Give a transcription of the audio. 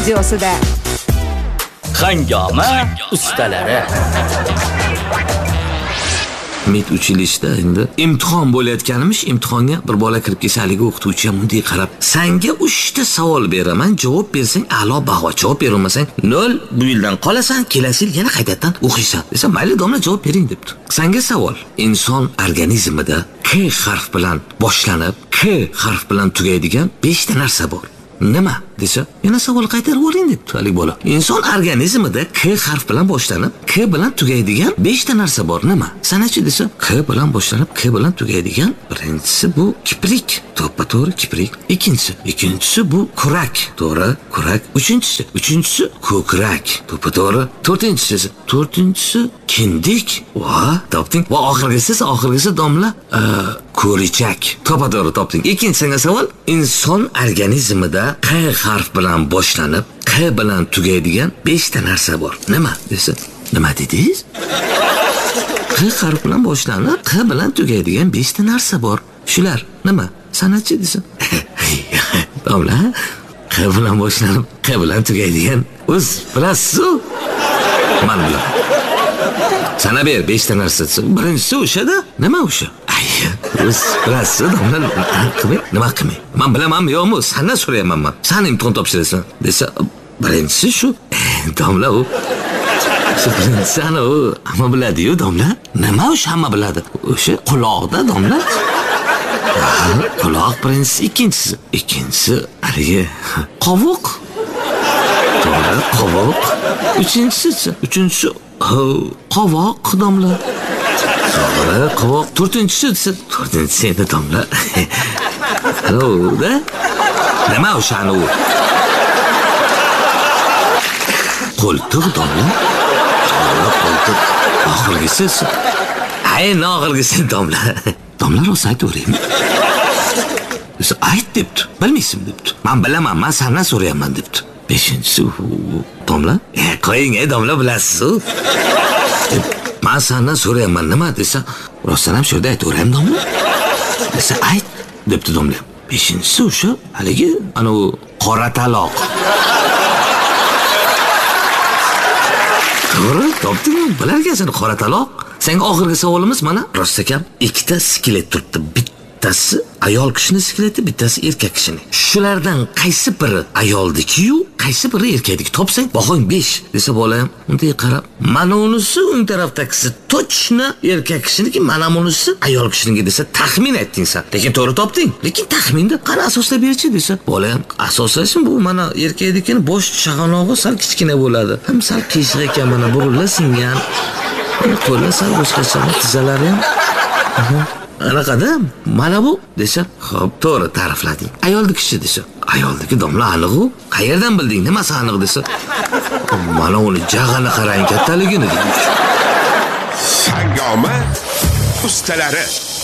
studiosida. Hangoma ustalari. Mid uchilishda endi imtihon bo'layotganimiz, imtihonga bir bola kirib kelsa, haligi o'qituvchi ham bunday qarab, "Senga 3 ta savol beraman, javob bersang a'lo baho, javob berolmasang 0, bu yildan qolasan, kelasi yil yana qaytadan o'qiysan." Desa, "Mayli domla, javob bering" debdi. Senga savol: inson organizmida K harf bilan boshlanib, K harf bilan tugaydigan 5 ta narsa bor. Nima desa, yana savol qaytarib o'ring debdi hali bola. Inson organizmida K harf bilan boshlanib, K bilan tugaydigan 5 ta narsa bor. Nima? Sanachi desa, K bilan boshlanib, K bilan tugaydigan birinchisi bu kiprik. To'ppa-to'g'ri kiprik. Ikkinchisi bu kurak. To'g'ri, kurak. Uchinchisi ko'krak. To'ppa-to'g'ri. To'rtinchisi kindik. Va, topding. Va oxirgisi domla, ko'richak. To'ppa-to'g'ri topding. Ikkinchi savol, inson organizmida Q harf bilan boshlanib, Q bilan tugaydigan 5 ta narsa bor. Nima desa, nima dedingiz? Q harf bilan boshlanib, Q bilan tugaydigan 5 ta narsa bor. Shular nima? Sanachi desa. Domla, Q bilan boshlanib, Q bilan tugaydigan o'z bilasiz-ku. Men bilaman. Sana ber 5 ta narsa. Birinchisi o'shada. Nima o'sha? O'z bilasiz, domla. Nima qilmay? Men bilamanmi yo'qmi? Sendan so'rayman men. Sen imtihon topshirasan desa, birinchisi shu. Domla u. Shu birinchisi ana u. Hamma biladi-yu, domla. Nima o'sha hamma biladi? O'sha quloqda, domla. Quloq birinchisi, ikkinchisi haligi qovoq. To'g'ri, qovoq. Uchinchisi qovoq, domla. To'g'ri, qovoq. To'rtinchisi endi domla. Alo'da. Nima o'shani u? Qo'ltiq, domla. To'g'ri, qo'ltiq. Oxirgisi. Oxirgisi domla. Domla rost aytaveraymi? O'zi ayt debdi. Bilmaysan debdi. Men bilaman, men sendan so'rayman debdi. 5-chi domla. Qo'ying, domla bilasiz-ku. Men sendan so'rayman, nima desa, rostdan ham shunda aytaveraymi domla? Desa ayt debdi domla. 5-chi o'sha haligi ana u qora taloq. To'g'ri, topdingmi? Bilar ekansan qora taloq. Senga oxirgi savolimiz mana. Rostakam, 2 ta skelet turibdi. Bittasi ayol kishining skeleti, bittasi erkak kishining. Shulardan qaysi biri ayoldiki-yu, qaysi biri erkakniki? Topsang, bahong 5 desa bola ham unday qarab, mana unisi o'ng tarafdagisi to'chni erkak kishiniki, mana bunisi ayol kishiniki desa taxmin aytding sen. Lekin to'g'ri topding. Lekin taxminda qani asoslab berchi desa, bola ham asoslashim bu mana erkaknikini bosh chaqanog'i sal kichkina bo'ladi. Ham sal qiyshiq ekan, mana burunla singan. Qo'llar sal boshqacha, tizzalari ham. Anaqada mana bu desa, xo'p, to'g'ri ta'riflading. Ayolni kishi desa, ayoldagi domla aniq-u. Qayerdan bilding? Nimasi aniq desa, mana uni jag'ini qarang, kattaligini deydi. Hangoma ustalari.